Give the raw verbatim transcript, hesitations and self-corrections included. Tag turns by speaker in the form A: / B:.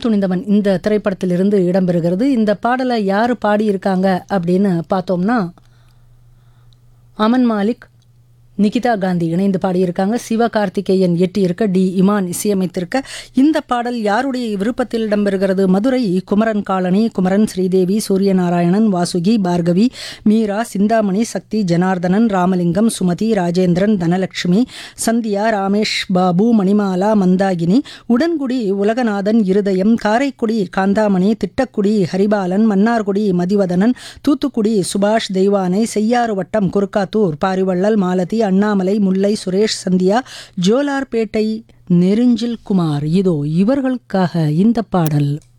A: துணிந்தவன் இந்த திரைப்படத்திலிருந்து இடம்பெறுகிறது. இந்த பாடலை யார் பாடியிருக்காங்க அப்படின்னு பார்த்தோம்னா அமன் மாலிக், நிகிதா காந்தி இணைந்து பாடியிருக்காங்க. சிவகார்த்திகேயன் எட்டியிருக்க, டி இமான் இசையமைத்திருக்க இந்த பாடல் யாருடைய விருப்பத்தில் இடம்பெறுகிறது? மதுரை குமரன் காலனி, குமரன், ஸ்ரீதேவி, சூரியநாராயணன், வாசுகி, பார்கவி, மீரா, சிந்தாமணி, சக்தி, ஜனார்தனன், ராமலிங்கம், சுமதி, ராஜேந்திரன், தனலட்சுமி, சந்தியா, ராமேஷ் பாபு, மணிமாலா, மந்தாகினி, உடன்குடி உலகநாதன், இருதயம், காரைக்குடி காந்தாமணி, திட்டக்குடி ஹரிபாலன், மன்னார்குடி மதிவதனன், தூத்துக்குடி சுபாஷ் தெய்வானை, செய்யாறு வட்டம் குறுக்காத்தூர் பாரிவள்ளல், மாலதி, அண்ணாமலை, முல்லை, சுரேஷ், சந்தியா, ஜோலார்பேட்டை நெருஞ்சில் குமார். இதோ இவர்களுக்காக இந்த பாடல்.